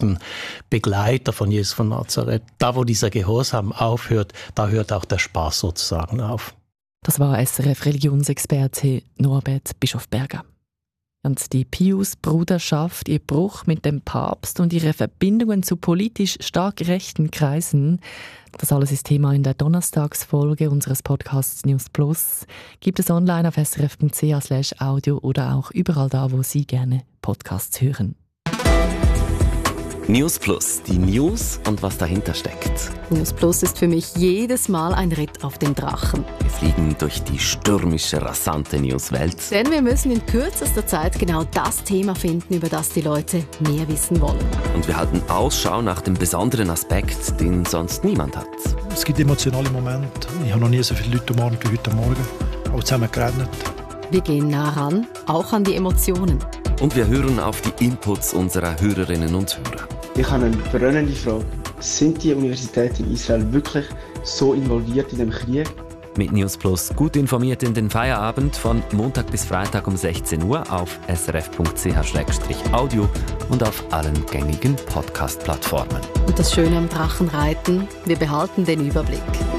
direkten Begleiter von Jesus von Nazareth. Da, wo dieser Gehorsam aufhört, da hört auch der Spaß sozusagen auf. Das war SRF-Religionsexperte Norbert Bischofberger. Und die Pius-Bruderschaft, ihr Bruch mit dem Papst und ihre Verbindungen zu politisch stark rechten Kreisen, das alles ist Thema in der Donnerstagsfolge unseres Podcasts News Plus. Gibt es online auf srf.ch/audio oder auch überall da, wo Sie gerne Podcasts hören. News Plus, die News und was dahinter steckt. News Plus ist für mich jedes Mal ein Ritt auf dem Drachen. Wir fliegen durch die stürmische, rasante Newswelt. Denn wir müssen in kürzester Zeit genau das Thema finden, über das die Leute mehr wissen wollen. Und wir halten Ausschau nach dem besonderen Aspekt, den sonst niemand hat. Es gibt emotionale Momente. Ich habe noch nie so viele Leute umarmt wie heute Morgen. Auch zusammen geredet. Wir gehen nah ran, auch an die Emotionen. Und wir hören auf die Inputs unserer Hörerinnen und Hörer. Ich habe eine brennende Frage. Sind die Universitäten in Israel wirklich so involviert in den Krieg? Mit News Plus gut informiert in den Feierabend von Montag bis Freitag um 16 Uhr auf srf.ch/audio und auf allen gängigen Podcast-Plattformen. Und das Schöne am Drachenreiten, wir behalten den Überblick.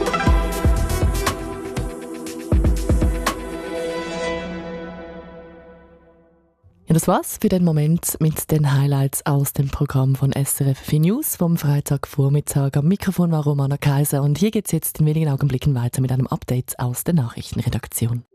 Ja, das war's für den Moment mit den Highlights aus dem Programm von SRF 4 News vom Freitagvormittag. Am Mikrofon war Romana Kaiser und hier geht's jetzt in wenigen Augenblicken weiter mit einem Update aus der Nachrichtenredaktion.